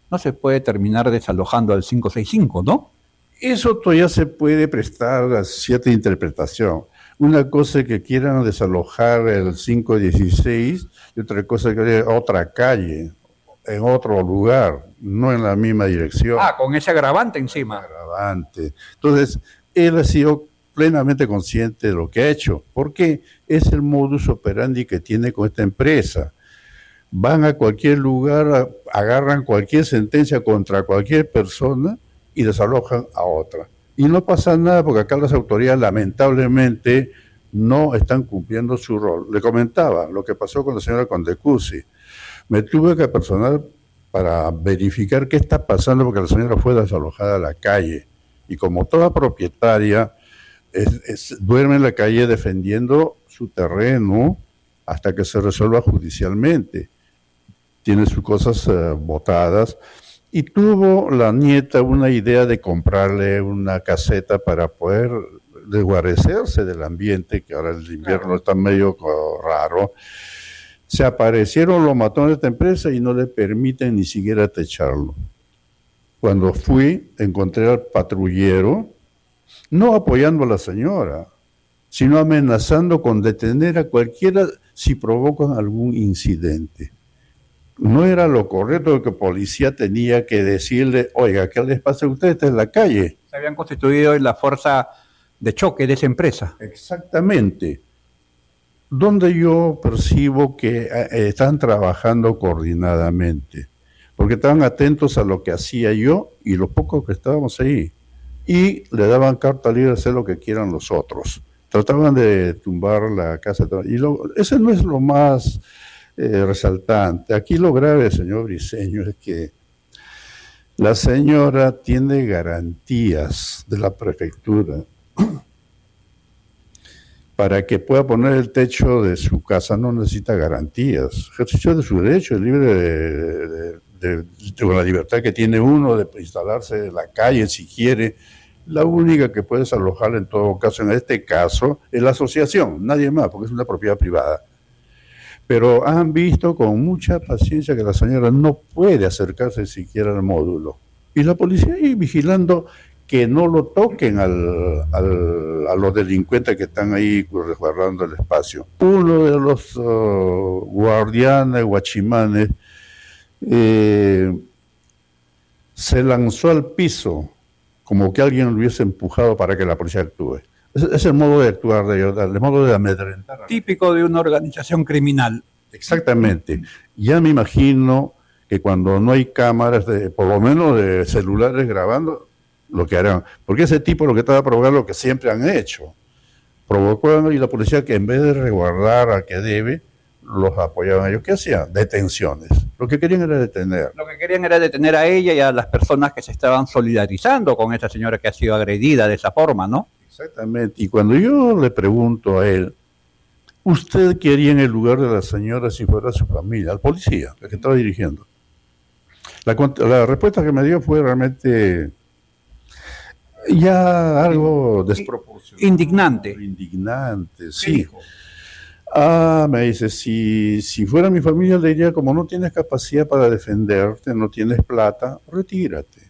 no se puede terminar desalojando al 565, ¿no? Eso todavía se puede prestar a cierta interpretación. Una cosa es que quieran desalojar el 516 y otra cosa es que otra calle, en otro lugar, no en la misma dirección. Ah, con ese agravante encima. Agravante. Entonces, él ha sido plenamente consciente de lo que ha hecho, porque es el modus operandi que tiene con esta empresa. Van a cualquier lugar, agarran cualquier sentencia contra cualquier persona y desalojan a otra. Y no pasa nada porque acá las autoridades lamentablemente no están cumpliendo su rol. Le comentaba lo que pasó con la señora Condecuzzi. Me tuve que apersonar para verificar qué está pasando porque la señora fue desalojada a la calle. Y como toda propietaria, duerme en la calle defendiendo su terreno hasta que se resuelva judicialmente. Tiene sus cosas botadas. Y tuvo la nieta una idea de comprarle una caseta para poder desguarecerse del ambiente, que ahora el invierno está medio raro. Se aparecieron los matones de esta empresa y no le permiten ni siquiera techarlo. Cuando fui, encontré al patrullero, no apoyando a la señora, sino amenazando con detener a cualquiera si provocan algún incidente. No era lo correcto que el policía tenía que decirle, oiga, ¿qué les pasa a ustedes? Está en la calle. Se habían constituido en la fuerza de choque de esa empresa. Exactamente. Donde yo percibo que están trabajando coordinadamente, porque estaban atentos a lo que hacía yo y los pocos que estábamos ahí, y le daban carta libre a hacer lo que quieran los otros. Trataban de tumbar la casa, y ese no es lo más resaltante. Aquí lo grave, señor Briceño, es que la señora tiene garantías de la prefectura para que pueda poner el techo de su casa. No necesita garantías. Ejercicio de su derecho, es libre con la libertad que tiene uno de instalarse en la calle si quiere. La única que puede desalojar en todo caso, en este caso, es la asociación, nadie más, porque es una propiedad privada. Pero han visto con mucha paciencia que la señora no puede acercarse siquiera al módulo. Y la policía ahí vigilando que no lo toquen a los delincuentes que están ahí resguardando el espacio. Uno de los guardianes, guachimanes, se lanzó al piso como que alguien lo hubiese empujado para que la policía actúe. Es el modo de actuar de ellos, el modo de amedrentar. Típico de una organización criminal. Exactamente. Ya me imagino que cuando no hay cámaras, por lo menos de celulares grabando, lo que harán. Porque ese tipo lo que estaba provocando lo que siempre han hecho. Provocó y la policía que en vez de resguardar al que debe, los apoyaban a ellos. ¿Qué hacían? Detenciones. Lo que querían era detener. Lo que querían era detener a ella y a las personas que se estaban solidarizando con esa señora que ha sido agredida de esa forma, ¿no? Exactamente. Y cuando yo le pregunto a él, ¿usted qué haría en el lugar de la señora si fuera su familia? Al policía, el que estaba dirigiendo. La respuesta que me dio fue realmente ya algo desproporcionado. Indignante. Indignante, sí. Me dice, si fuera mi familia le diría, como no tienes capacidad para defenderte, no tienes plata, retírate.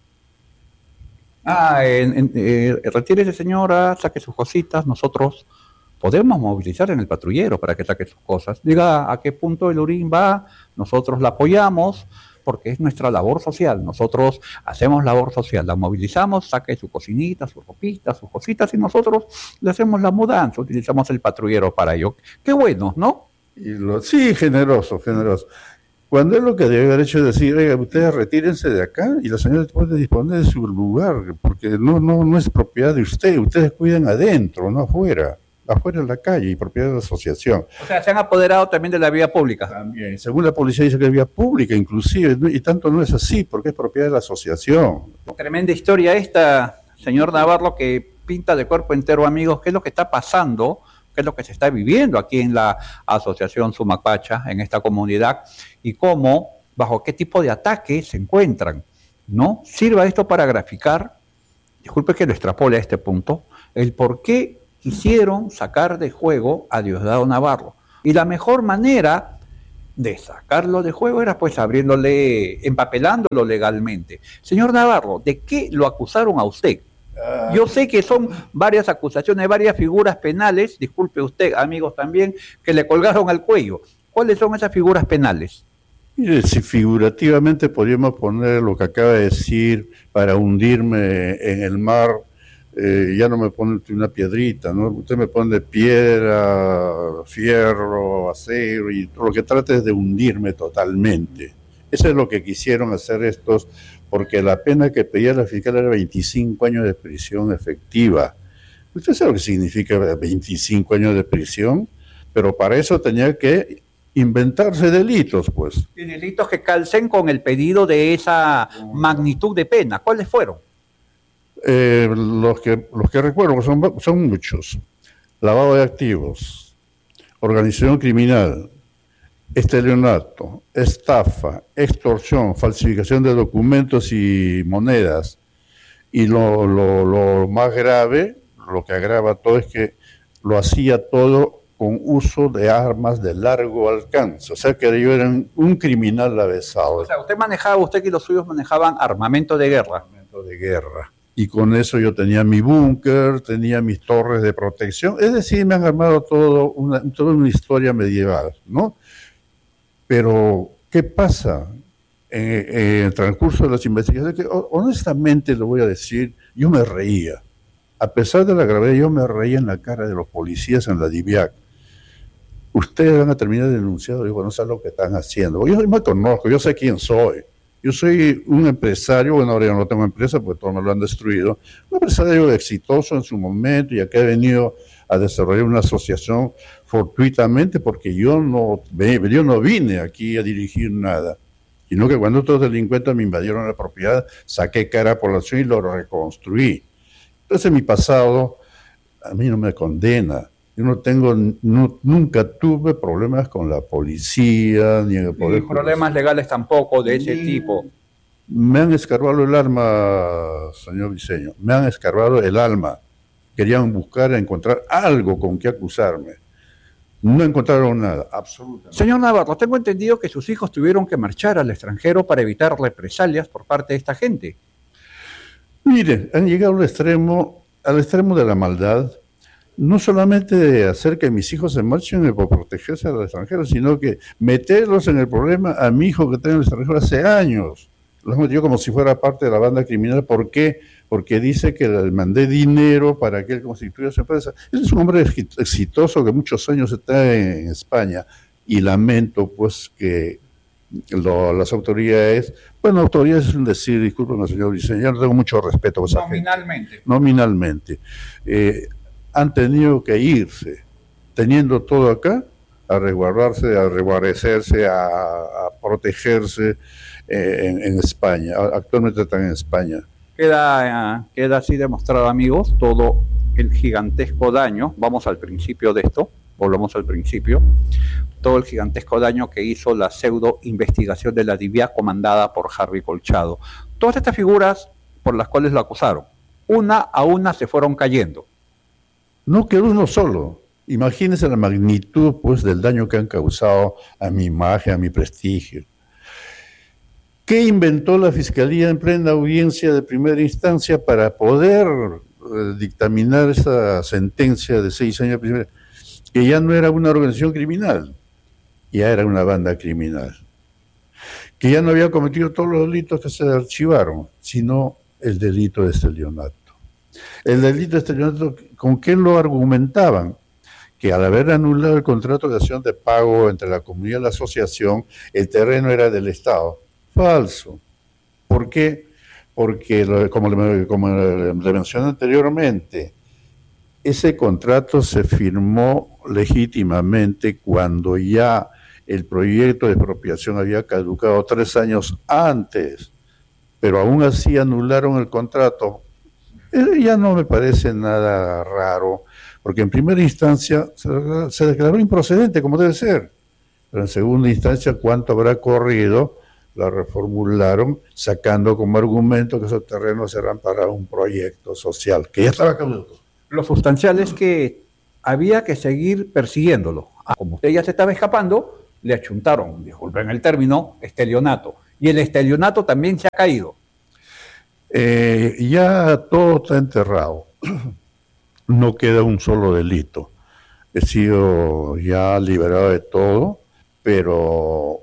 Retírese señora, saque sus cositas, nosotros podemos movilizar en el patrullero para que saque sus cosas. Diga a qué punto el Urín va, nosotros la apoyamos, porque es nuestra labor social. Nosotros hacemos labor social, la movilizamos, saque su cocinita, sus ropitas, sus cositas, y nosotros le hacemos la mudanza, utilizamos el patrullero para ello. Qué bueno, ¿no? Sí, generoso. Cuando es lo que debe haber hecho es decir, oiga, ustedes retírense de acá y la señora puede disponer de su lugar, porque no es propiedad de ustedes cuidan adentro, no afuera en la calle y propiedad de la asociación. O sea, se han apoderado también de la vía pública. También, según la policía dice que es vía pública inclusive, y tanto no es así, porque es propiedad de la asociación. Tremenda historia esta, señor Navarro, que pinta de cuerpo entero, amigos, qué es lo que está pasando, qué es lo que se está viviendo aquí en la asociación Sumapacha, en esta comunidad, y cómo, bajo qué tipo de ataques se encuentran, ¿no? Sirva esto para graficar, disculpe que lo extrapole a este punto, el por qué quisieron sacar de juego a Diosdado Navarro. Y la mejor manera De sacarlo de juego era pues abriéndole, empapelándolo legalmente. Señor Navarro, ¿de qué lo acusaron a usted? Yo sé que son varias acusaciones, varias figuras penales, disculpe usted, amigos también, que le colgaron al cuello. ¿Cuáles son esas figuras penales? Mire, si figurativamente podríamos poner lo que acaba de decir para hundirme en el mar, ya no me pone una piedrita, ¿no? Usted me pone piedra, fierro, acero, y lo que trata es de hundirme totalmente. Eso es lo que quisieron hacer estos, porque la pena que pedía la fiscal era 25 años de prisión efectiva. ¿Usted sabe lo que significa 25 años de prisión? Pero para eso tenía que inventarse delitos, pues. Y delitos que calcen con el pedido de esa magnitud de pena. ¿Cuáles fueron? Los que recuerdo son muchos. Lavado de activos, organización criminal, estelionato, estafa, extorsión, falsificación de documentos y monedas. Y lo más grave, lo que agrava todo, es que lo hacía todo con uso de armas de largo alcance. O sea que yo era un criminal avesado. O sea, usted y los suyos manejaban armamento de guerra. Armamento de guerra. Y con eso yo tenía mi búnker, tenía mis torres de protección. Es decir, me han armado toda una historia medieval, ¿no? Pero, ¿qué pasa? En el transcurso de las investigaciones, que honestamente lo voy a decir, yo me reía. A pesar de la gravedad, yo me reía en la cara de los policías en la DIVIAC. Ustedes van a terminar denunciados. Digo, no saben lo que están haciendo. Yo me conozco, yo sé quién soy. Yo soy un empresario, bueno, ahora ya no tengo empresa porque todos me lo han destruido, un empresario exitoso en su momento y acá he venido a desarrollar una asociación fortuitamente porque yo no vine aquí a dirigir nada, sino que cuando otros delincuentes me invadieron la propiedad, saqué cara a la población y lo reconstruí. Entonces mi pasado a mí no me condena. Yo nunca tuve problemas con la policía, ni en el poder judicial. Problemas legales tampoco de ese tipo. Me han escarbado el alma, señor Briceño, me han escarbado el alma. Querían encontrar algo con que acusarme. No encontraron nada, absolutamente. Señor Navarro, tengo entendido que sus hijos tuvieron que marchar al extranjero para evitar represalias por parte de esta gente. Mire, han llegado al extremo de la maldad. No solamente de hacer que mis hijos se marchen por protegerse al extranjero, sino que meterlos en el problema a mi hijo que está en el extranjero hace años. Los han metido como si fuera parte de la banda criminal. ¿Por qué? Porque dice que le mandé dinero para que él constituya su empresa. Él es un hombre exitoso que muchos años está en España. Y lamento pues que las autoridades es un decir, discúlpeme señor Briceño, yo no tengo mucho respeto por esa gente. Nominalmente. Han tenido que irse, teniendo todo acá, a resguardarse, a reguarecerse, a protegerse en España. Actualmente están en España. Queda así demostrado, amigos, todo el gigantesco daño. Vamos al principio de esto, volvamos al principio. Todo el gigantesco daño que hizo la pseudo investigación de la DIVIAC comandada por Harry Colchado. Todas estas figuras por las cuales lo acusaron, una a una se fueron cayendo. No quedó uno solo. Imagínense la magnitud pues, del daño que han causado a mi imagen, a mi prestigio. ¿Qué inventó la Fiscalía en plena audiencia de primera instancia para poder dictaminar esa sentencia de 6 años de prisión? Que ya no era una organización criminal, ya era una banda criminal. Que ya no había cometido todos los delitos que se archivaron, sino el delito de estelionato. El delito de estelionato, ¿con qué lo argumentaban? Que al haber anulado el contrato de acción de pago entre la comunidad y la asociación, el terreno era del Estado. Falso. ¿Por qué? Porque, como le mencioné anteriormente, ese contrato se firmó legítimamente cuando ya el proyecto de expropiación había caducado 3 años antes, pero aún así anularon el contrato. Ya no me parece nada raro, porque en primera instancia se declaró improcedente, como debe ser, pero en segunda instancia, ¿cuánto habrá corrido? La reformularon, sacando como argumento que esos terrenos eran para un proyecto social, que ya estaba caduco. Lo sustancial es que había que seguir persiguiéndolo. Como usted ya se estaba escapando, le achuntaron, disculpen el término, estelionato. Y el estelionato también se ha caído. Ya todo está enterrado. No queda un solo delito. He sido ya liberado de todo, pero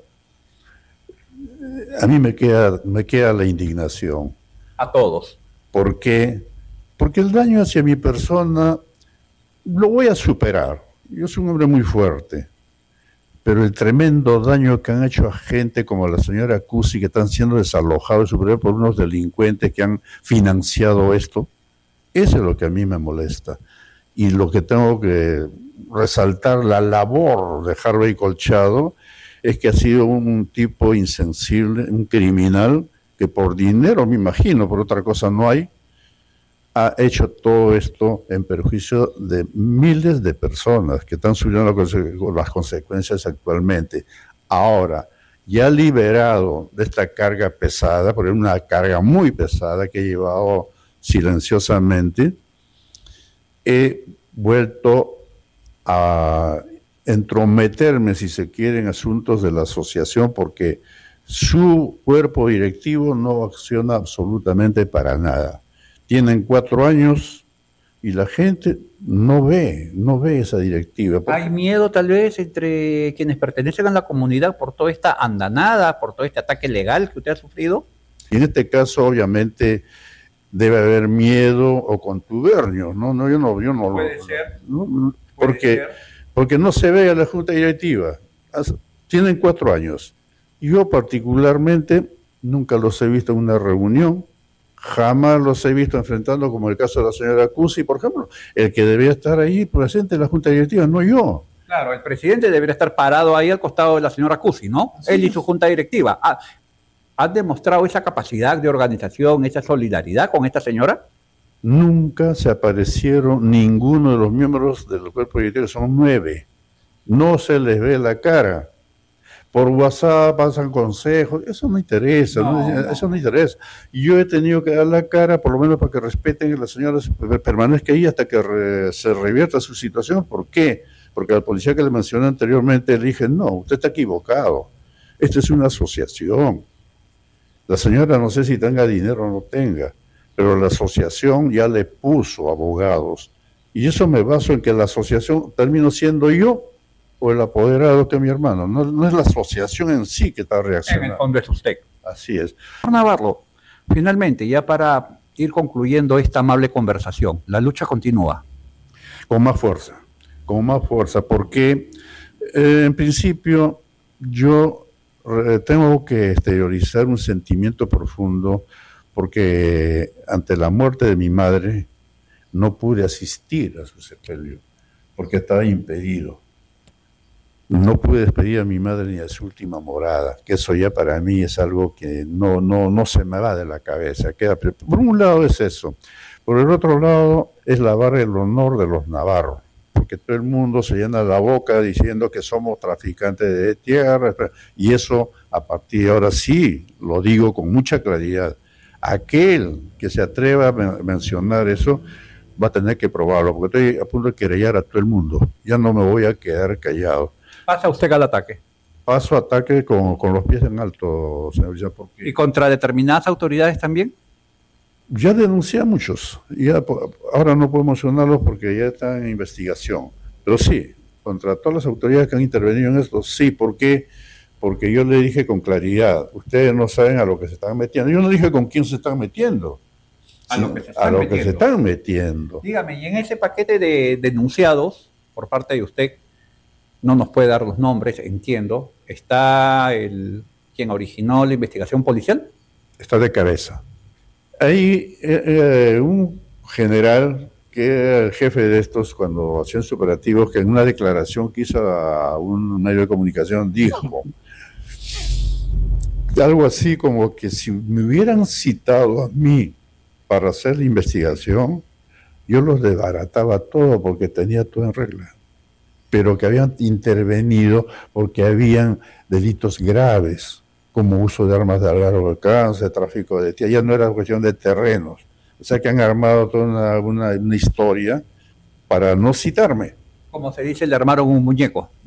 a mí me queda la indignación. A todos. ¿Por qué? Porque el daño hacia mi persona lo voy a superar. Yo soy un hombre muy fuerte, pero el tremendo daño que han hecho a gente como la señora Cusi, que están siendo desalojados de su propiedad por unos delincuentes que han financiado esto, eso es lo que a mí me molesta. Y lo que tengo que resaltar, la labor de Harvey Colchado, es que ha sido un tipo insensible, un criminal, que por dinero, me imagino, por otra cosa no hay, ha hecho todo esto en perjuicio de miles de personas que están sufriendo las consecuencias actualmente. Ahora, ya liberado de esta carga pesada, porque es una carga muy pesada que he llevado silenciosamente, he vuelto a entrometerme, si se quiere, en asuntos de la asociación, porque su cuerpo directivo no acciona absolutamente para nada. Tienen 4 años y la gente no ve esa directiva. ¿Hay miedo tal vez entre quienes pertenecen a la comunidad por toda esta andanada, por todo este ataque legal que usted ha sufrido? Y en este caso, obviamente, debe haber miedo o contubernio, ¿no? Yo no puede ser. No, porque no se ve a la Junta Directiva. Tienen 4 años. Yo particularmente nunca los he visto en una reunión. Jamás los he visto enfrentando, como el caso de la señora Cusi, por ejemplo. El que debía estar ahí presente en la Junta Directiva, no yo. Claro, el presidente debería estar parado ahí al costado de la señora Cusi, ¿no? Sí. Él y su Junta Directiva. ¿Han demostrado esa capacidad de organización, esa solidaridad con esta señora? Nunca se aparecieron ninguno de los miembros del cuerpo directivo, son 9. No se les ve la cara. Por WhatsApp pasan consejos, eso no interesa, eso no interesa. Yo he tenido que dar la cara, por lo menos para que respeten que la señora permanezca ahí hasta que se revierta su situación. ¿Por qué? Porque al policía que le mencioné anteriormente le dije, no, usted está equivocado, esta es una asociación. La señora no sé si tenga dinero o no tenga, pero la asociación ya le puso abogados. Y eso me baso en que la asociación termino siendo yo o el apoderado que mi hermano. No es la asociación en sí que está reaccionando. En el fondo es usted. Así es. Navarro, finalmente, ya para ir concluyendo esta amable conversación, la lucha continúa. Con más fuerza, porque en principio yo tengo que exteriorizar un sentimiento profundo, porque ante la muerte de mi madre no pude asistir a su sepelio, porque estaba impedido. No pude despedir a mi madre ni a su última morada, que eso ya para mí es algo que no se me va de la cabeza. Por un lado es eso, por el otro lado es lavar el honor de los navarros, porque todo el mundo se llena la boca diciendo que somos traficantes de tierra, y eso a partir de ahora sí, lo digo con mucha claridad, aquel que se atreva a mencionar eso va a tener que probarlo, porque estoy a punto de querellar a todo el mundo, ya no me voy a quedar callado. ¿Pasa usted al ataque? Paso a ataque con los pies en alto, señor. Ya porque... ¿Y contra determinadas autoridades también? Ya denuncié a muchos. Ahora no puedo mencionarlos porque ya están en investigación. Pero sí, contra todas las autoridades que han intervenido en esto, sí. ¿Por qué? Porque yo le dije con claridad, ustedes no saben a lo que se están metiendo. Yo no dije con quién se están metiendo. A lo que se están metiendo. Dígame, y en ese paquete de denunciados por parte de usted, no nos puede dar los nombres, entiendo, ¿está quien originó la investigación policial? Está de cabeza. Hay un general que era el jefe de estos cuando hacían sus operativos, que en una declaración que hizo a un medio de comunicación dijo algo así como que si me hubieran citado a mí para hacer la investigación, yo los desbarataba todo porque tenía todo en regla, pero que habían intervenido porque habían delitos graves, como uso de armas de largo alcance, tráfico de tierra, ya no era cuestión de terrenos. O sea que han armado toda una historia para no citarme. Como se dice, le armaron un muñeco. Un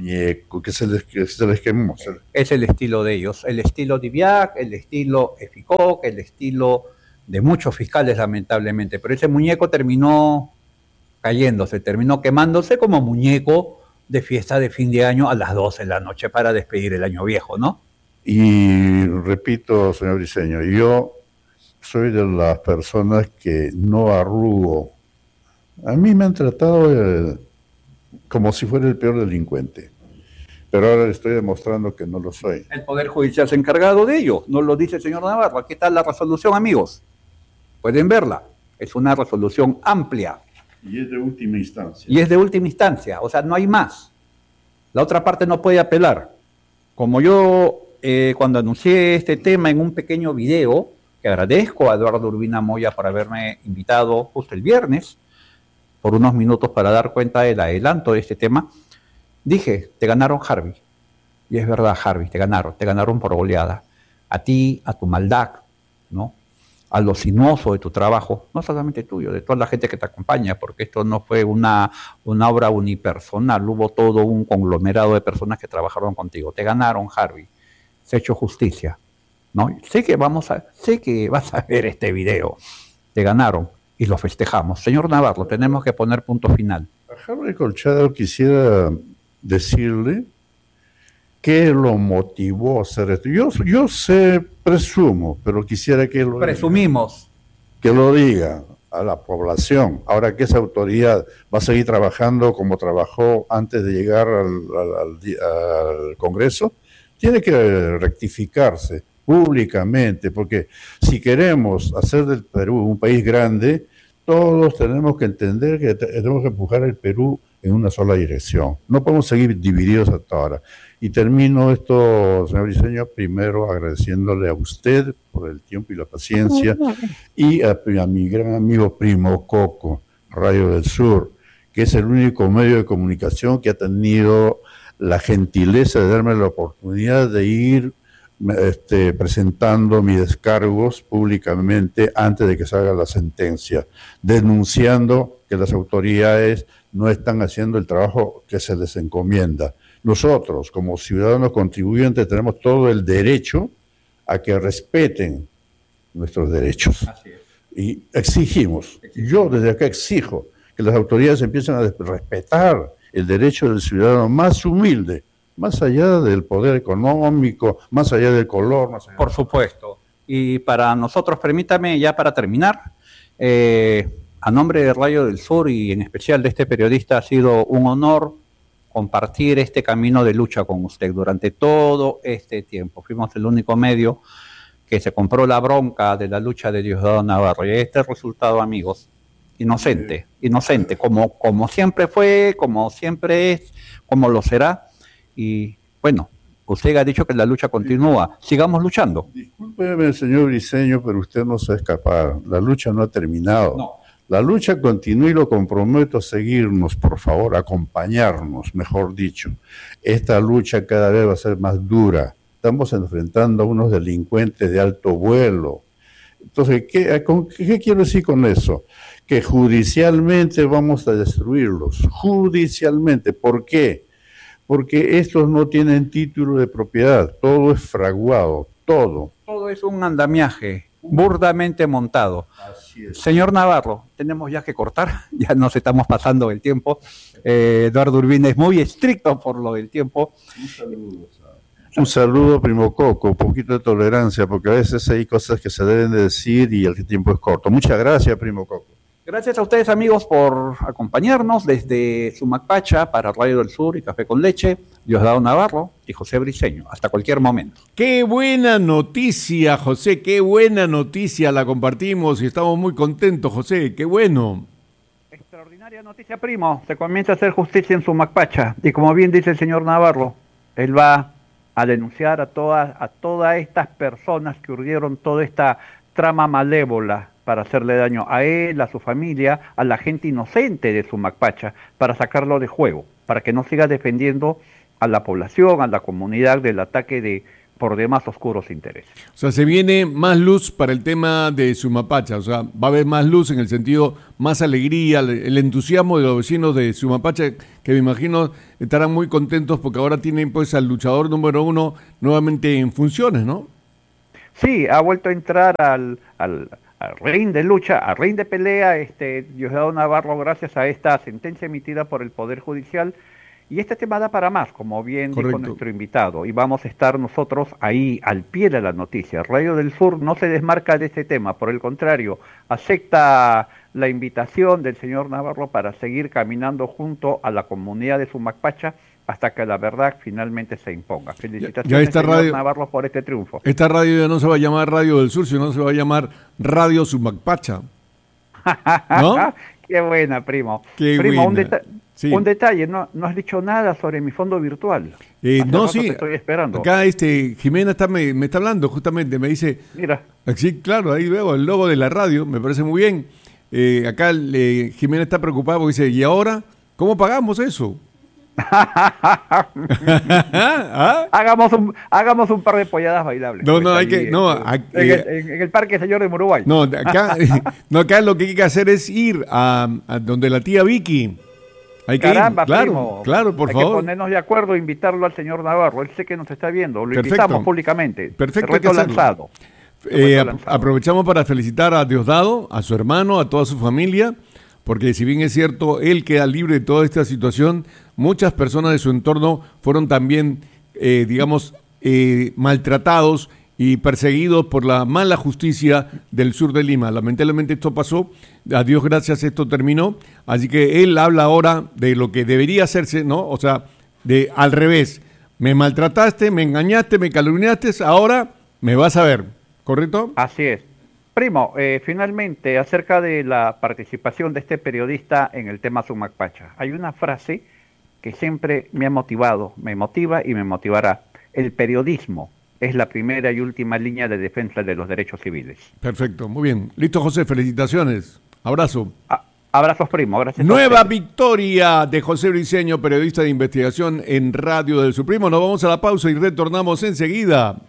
muñeco, que se les quemó. Es el estilo de ellos, el estilo Diviac, el estilo Eficoc, el estilo de muchos fiscales lamentablemente, pero ese muñeco terminó cayéndose, terminó quemándose como muñeco de fiesta de fin de año a las 12 de la noche para despedir el año viejo, ¿no? Y repito, señor Briceño, yo soy de las personas que no arrugo. A mí me han tratado como si fuera el peor delincuente, pero ahora le estoy demostrando que no lo soy. El Poder Judicial se ha encargado de ello, no lo dice el señor Navarro. Aquí está la resolución, amigos. Pueden verla. Es una resolución amplia. Y es de última instancia. Y es de última instancia, o sea, no hay más. La otra parte no puede apelar. Como yo, cuando anuncié este tema en un pequeño video, que agradezco a Eduardo Urbina Moya por haberme invitado justo el viernes, por unos minutos para dar cuenta del adelanto de este tema, dije, te ganaron, Harvey. Y es verdad, Harvey, te ganaron por goleada. A ti, a tu maldad, ¿no? A lo sinuoso de tu trabajo, no solamente tuyo, de toda la gente que te acompaña, porque esto no fue una obra unipersonal, hubo todo un conglomerado de personas que trabajaron contigo. Te ganaron, Harvey. Se ha hecho justicia, ¿no? Sé que vas a ver este video. Te ganaron y lo festejamos. Señor Navarro, tenemos que poner punto final. A Harvey Colchado quisiera decirle qué lo motivó a hacer esto. Yo sé, presumo, pero quisiera que lo Presumimos. Que lo diga a la población. Ahora que esa autoridad va a seguir trabajando como trabajó antes de llegar al Congreso, tiene que rectificarse públicamente, porque si queremos hacer del Perú un país grande, todos tenemos que entender que tenemos que empujar el Perú en una sola dirección. No podemos seguir divididos hasta ahora. Y termino esto, señor Briceño, primero agradeciéndole a usted por el tiempo y la paciencia, y a mi gran amigo Primo Coco, Radio del Sur, que es el único medio de comunicación que ha tenido la gentileza de darme la oportunidad de ir presentando mis descargos públicamente antes de que salga la sentencia, denunciando que las autoridades no están haciendo el trabajo que se les encomienda. Nosotros, como ciudadanos contribuyentes, tenemos todo el derecho a que respeten nuestros derechos. Así es. Y exigimos, yo desde acá exijo que las autoridades empiecen a respetar el derecho del ciudadano más humilde, más allá del poder económico, más allá del color. Más allá. Por supuesto. Y para nosotros, permítame ya para terminar, a nombre de Radio del Sur y en especial de este periodista, ha sido un honor compartir este camino de lucha con usted durante todo este tiempo. Fuimos el único medio que se compró la bronca de la lucha de Diosdado Navarro. Y este resultado, amigos, inocente, como siempre fue, como siempre es, como lo será. Y bueno, usted ha dicho que la lucha continúa. Sigamos luchando. Discúlpeme, señor Briceño, pero usted no se va a escapar. La lucha no ha terminado. No. La lucha continúa y lo comprometo a seguirnos, por favor, acompañarnos, mejor dicho. Esta lucha cada vez va a ser más dura. Estamos enfrentando a unos delincuentes de alto vuelo. Entonces, ¿qué quiero decir con eso? Que judicialmente vamos a destruirlos. Judicialmente. ¿Por qué? Porque estos no tienen título de propiedad. Todo es fraguado. Todo. Todo es un andamiaje burdamente montado. Así es. Señor Navarro, tenemos ya que cortar, ya nos estamos pasando el tiempo. Eduardo Urbina es muy estricto por lo del tiempo. Un saludo, Primo Coco, un poquito de tolerancia, porque a veces hay cosas que se deben de decir y el tiempo es corto. Muchas gracias, Primo Coco. Gracias a ustedes, amigos, por acompañarnos desde Sumacpacha para Radio del Sur y Café con Leche, Diosdado Navarro y José Briceño. Hasta cualquier momento. Qué buena noticia, José, qué buena noticia, la compartimos y estamos muy contentos, José, qué bueno. Extraordinaria noticia, primo. Se comienza a hacer justicia en Sumacpacha y como bien dice el señor Navarro, él va a denunciar a todas estas personas que urdieron toda esta trama malévola para hacerle daño a él, a su familia, a la gente inocente de Sumacpacha, para sacarlo de juego, para que no siga defendiendo a la población, a la comunidad del ataque de por demás oscuros intereses. O sea, se viene más luz para el tema de Sumapacha, o sea, va a haber más luz en el sentido, más alegría, el entusiasmo de los vecinos de Sumapacha, que me imagino estarán muy contentos porque ahora tienen pues al luchador número 1 nuevamente en funciones, ¿no? Sí, ha vuelto a entrar al ring de lucha, al ring de pelea, Diosdado Navarro, gracias a esta sentencia emitida por el Poder Judicial. Y este tema da para más, como bien dijo nuestro invitado, y vamos a estar nosotros ahí al pie de la noticia. Radio del Sur no se desmarca de este tema, por el contrario, acepta la invitación del señor Navarro para seguir caminando junto a la comunidad de Sumacpacha hasta que la verdad finalmente se imponga. Felicitaciones, señor Navarro, por este triunfo. Esta radio ya no se va a llamar Radio del Sur, sino se va a llamar Radio Sumacpacha. ¿No? Qué buena, primo. Qué primo, buena. Sí. Un detalle, no has dicho nada sobre mi fondo virtual. No, sí. Te estoy esperando. Acá Jimena me está hablando justamente, me dice... Mira. Sí, claro, ahí veo el logo de la radio, me parece muy bien. Acá Jimena está preocupada porque dice, ¿y ahora cómo pagamos eso? ¿Ah? hagamos un par de polladas bailables. No, hay que... En el Parque Señor de Uruguay. No, acá lo que hay que hacer es ir a donde la tía Vicky. Hay que Caramba, ir, primo. claro, por favor. Hay que ponernos de acuerdo e invitarlo al señor Navarro. Él sé que nos está viendo. Lo invitamos públicamente. Perfecto. Reto lanzado. Aprovechamos para felicitar a Diosdado, a su hermano, a toda su familia, porque si bien es cierto, él queda libre de toda esta situación, muchas personas de su entorno fueron también, maltratados y perseguidos por la mala justicia del sur de Lima. Lamentablemente esto pasó, a Dios gracias esto terminó, así que él habla ahora de lo que debería hacerse, ¿no? O sea, de al revés, me maltrataste, me engañaste, me calumniaste, ahora me vas a ver, ¿correcto? Así es. Primo, finalmente, acerca de la participación de este periodista en el tema Sumacpacha, hay una frase que siempre me ha motivado, me motiva y me motivará. El periodismo es la primera y última línea de defensa de los derechos civiles. Perfecto, muy bien. Listo, José, felicitaciones. Abrazo. Abrazos, primo. Gracias. Nueva victoria de José Briceño, periodista de investigación en Radio del Sur. Primo, nos vamos a la pausa y retornamos enseguida.